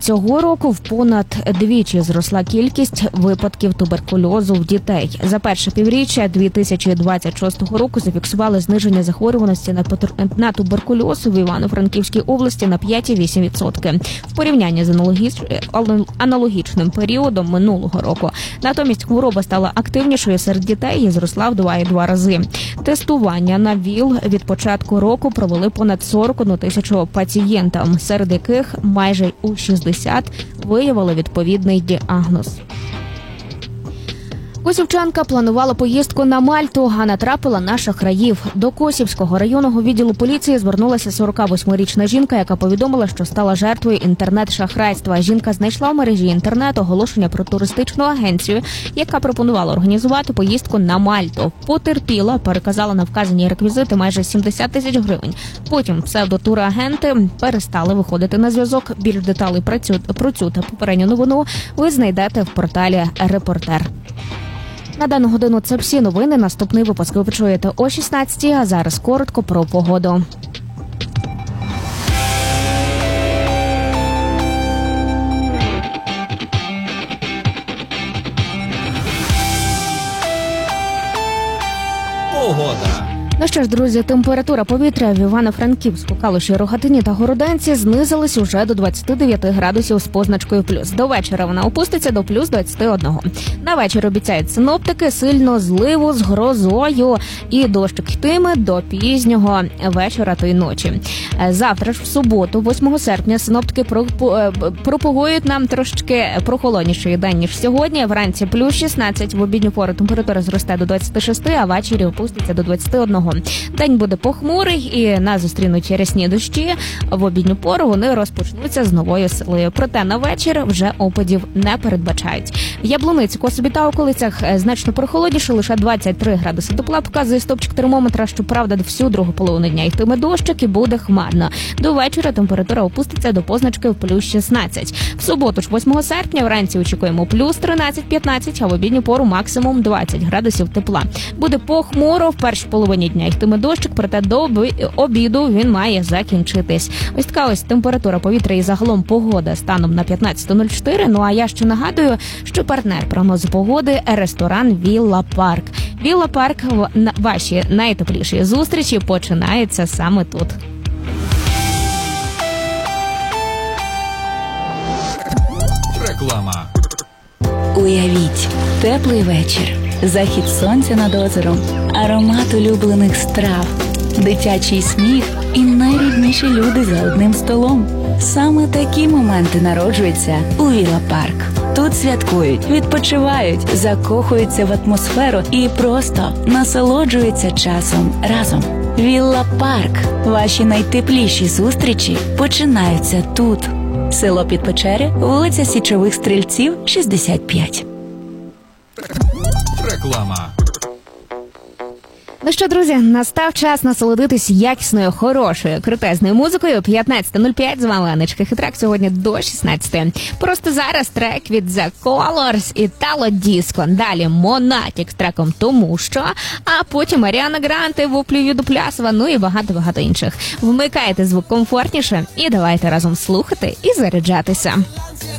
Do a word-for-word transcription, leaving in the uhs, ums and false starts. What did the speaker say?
цього року в понад двічі зросла кількість випадків туберкульозу в дітей. За перше півріччя дві тисячі двадцять шостого року зафіксували зниження захворюваності на, на туберкульоз в Івано-Франківській області на п'ять цілих вісім десятих відсотка в порівнянні з аналогіч... аналогічним періодом минулого року. Натомість хвороба стала активнішою серед дітей і зросла в два цілих два рази. Тестування на ВІЛ від початку року провели понад сорок одну тисячу пацієнтам, серед яких майже у шістдесят виявили відповідний діагноз. Косівчанка планувала поїздку на Мальту, а натрапила на шахраїв. До Косівського районного відділу поліції звернулася сорокавосьмирічна жінка, яка повідомила, що стала жертвою інтернет-шахрайства. Жінка знайшла в мережі інтернет оголошення про туристичну агенцію, яка пропонувала організувати поїздку на Мальту. Потерпіла, переказала на вказані реквізити майже сімдесят тисяч гривень. Потім псевдотурагенти перестали виходити на зв'язок. Більш деталей про цю, про цю та попередню новину ви знайдете в порталі «Репортер». На дану годину це всі новини. Наступний випуск ви почуєте о шістнадцятій, а зараз коротко про погоду. Погода. Ну що ж, друзі, температура повітря в Івано-Франківську, Калуші, Рогатині та Городенці знизилась уже до двадцяти дев'яти градусів з позначкою плюс. До вечора вона опуститься до плюс двадцяти одного. На вечір обіцяють синоптики сильно зливу з грозою і дощик йтиме до пізнього вечора та й ночі. Завтра ж в суботу, восьмого серпня, синоптики пропагують нам трошечки прохолодніший день, ніж сьогодні. Вранці плюс шістнадцять, в обідню пору температура зросте до двадцяти шести, а ввечері опуститься до двадцяти одного. День буде похмурий і нас зустрінуть рясні дощі. В обідню пору вони розпочнуться з новою силою. Проте на вечір вже опадів не передбачають. В Яблуниці, Косові та околицях значно прохолодніше, лише двадцять три градуси тепла показує стопчик термометра. Щоправда, всю другу половину дня йтиме дощик і буде хмарно. До вечора температура опуститься до позначки в плюс шістнадцять. В суботу ж, восьмого серпня, вранці очікуємо плюс тринадцять-п'ятнадцять, а в обідню пору максимум двадцять градусів тепла. Буде похмуро, в першій половині дня йтиме дощик, проте до обіду він має закінчитись. Ось така ось температура повітря і загалом погода станом на п'ятнадцяте нуль чотири. Ну а я ще нагадую, що партнер прогнозу погоди – ресторан «Вілла Парк». «Вілла Парк» – ваші найтепліші зустрічі починаються саме тут. Реклама. Уявіть, теплий вечір, захід сонця над озером, аромат улюблених страв, дитячий сміх і найрідніші люди за одним столом. Саме такі моменти народжуються у Вілла Парк. Тут святкують, відпочивають, закохуються в атмосферу і просто насолоджуються часом разом. Вілла Парк. Ваші найтепліші зустрічі починаються тут. Село Підпечери, вулиця Січових Стрільців, шістдесят п'ять. Реклама. Ну що, друзі, настав час насолодитись якісною, хорошою, крутезною музикою. п'ятнадцяте нуль п'ять, з вами Анечка Хитрак, сьогодні до шістнадцяти. Просто зараз трек від The Colors і Italo Disco. Далі Монатік з треком «Тому що», а потім Аріана Гранде, Вуплю Дуплясова, ну і багато-багато інших. Вмикайте звук комфортніше і давайте разом слухати і заряджатися.